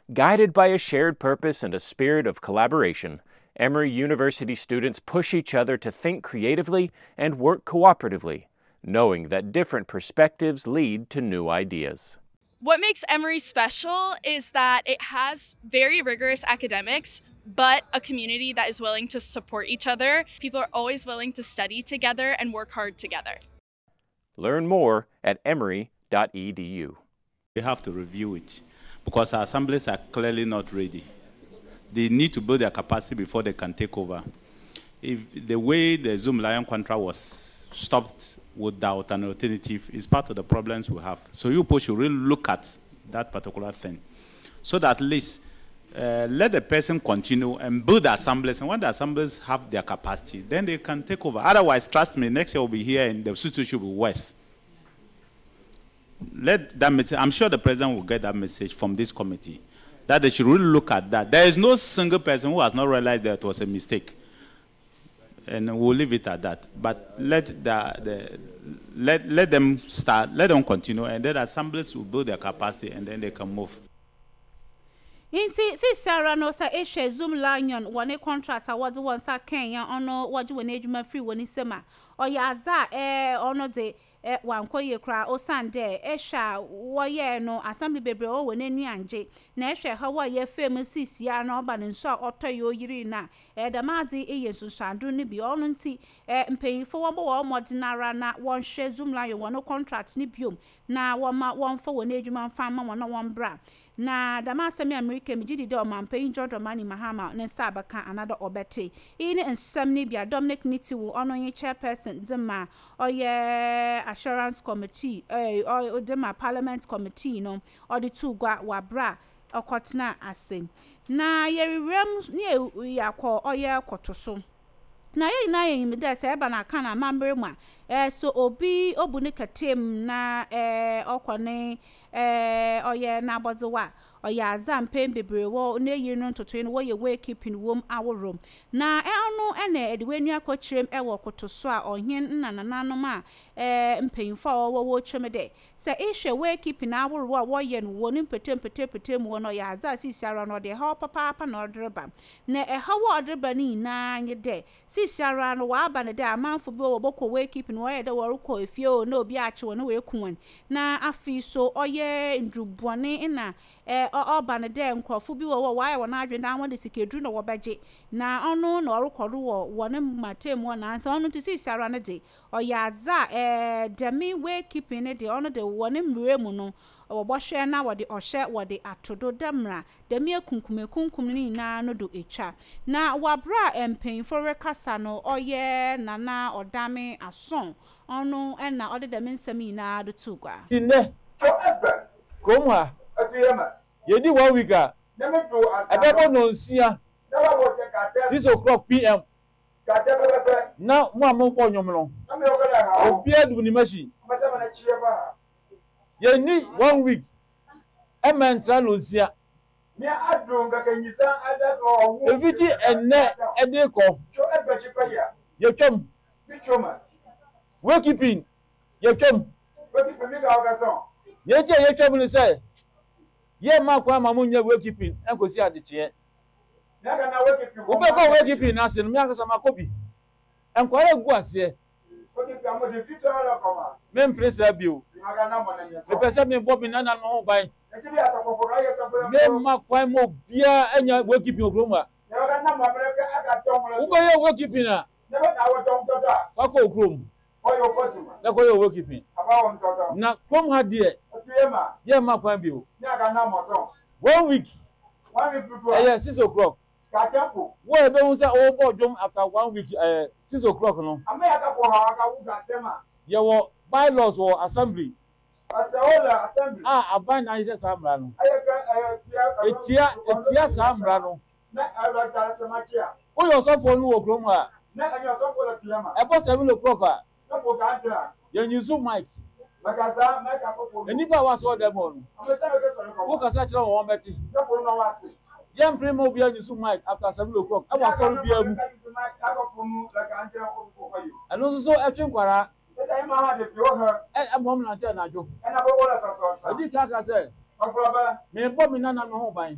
Guided by a shared purpose and a spirit of collaboration, Emory University students push each other to think creatively and work cooperatively, knowing that different perspectives lead to new ideas. What makes Emory special is that it has very rigorous academics, but a community that is willing to support each other. People are always willing to study together and work hard together. Learn more at emory.edu. We have to review it because our assemblies are clearly not ready. They need to build their capacity before they can take over. If the way the Zoom Lion contract was stopped without an alternative is part of the problems we have. So you should really look at that particular thing so that at least let the person continue and build the assemblies, and when the assemblies have their capacity, then they can take over. Otherwise, trust me, next year we'll be here and the situation will be worse. Let that message, I'm sure the president will get that message from this committee, that they should really look at that. There is no single person who has not realized that it was a mistake. And we'll leave it at that. But let them start, let them continue, and then assemblies will build their capacity, and then they can move. Inti si Sarah no sa eshe Zoom Lion one contractor was one sa Kenya ono waju when ejuma free when isema oya za ono de wan koye kra osande esha woye no assembly bebre o when enu anje na eshe ha woye famous sia na oba nso otoyo yiri na da mazi eyesu sandu ni bi ono nti mpeyifo wo wo modinara na won hwe Zoom Lion one contract ni biom na wo ma won fo when ejuma fa ma won won bra na dama semi America mi gidi de o man pay Jordan Mani Mahama ne sabaka another obete ini ensem ni bia Dominic Nitiwu ono ye chairperson dema oye assurance committee o dema parliament committee no o the two gwa wabra okotena asen na yerem ni yakọ oye kotoso na ye mi de se eba na kana mambre mu so obi obune katem na okwane oye na bozewa oya azam pen bebre wo na yinu ntoto no wo ye we keeping wom aworom na eno ene edwenu akochirem ewo kotoso a ohien nanananom a mpanyimfo wo chemede se ehwe we keeping aworo a wo ye no woni pete mu no ya aza sisiara no de ha papa na odreba na ha wo odreba ni na anye de sisiara no wa aba ne de amanfo bi wo bokọ we keeping wo ye de wo rokọ efie o na obi ache wo no we kunwan na afi so oye ndrubone ina oba ne de nkrofo bi wo wa ye na adwe na won de sikedru no wo beje na ono na orokọdo wo woni matem wo na ansa ono ti sisiara ne de oyaza demi we keeping ne de ono de woni mremu no obohwe na wo de ohye wo de atodo damra demi akunkum ni na no do echa na wabra empenfo rekasa no oye nana odame ason ono na ode de mensami na do tugwa ine komwa yedi 1 week abebo no nsia 6 p.m. na mo ampo nyomlo obi adu ni machine yeni 1 week ementra no nsia ni adunga kenyisa adaso eviti enne edeko yetwam bichoma we keeping yetwam mi ga ogason yeje yetwam ni say ye makwa mamunya we keeping enkosi adechie naga na we keeping wo be ko we keeping na se no mi akasa makobi enkware gu ase me mpresa bio me pesa me bobi na na no ban me makwa mo bia anya we keeping okroma wo be ye we keeping na wako okrom na ko ye we keeping na kom ha de ye makwa bio 1 week 6 o'clock Katempo. Where be say o bodum after 1 week 6 o'clock no. Ye wo bylaws or assembly. Assembly. Aban na ise samra no. Etia samra no. Na abata samachia. O yo so for no okrom a. Na anyo so for the tiama. E bo 7 o'clock a. Na po ka Ye nyusu mic. Magaza mic akoko. Enipa wa so dem on. Wo kasa kire wo beti. Na po no wase. Yam primo bia nyusu mic after 7 o'clock. E wa so bia mu. And also etwen kwara. Mom na tell na jo. And I go all as Adi ka say. Me bo mi na no ho ban.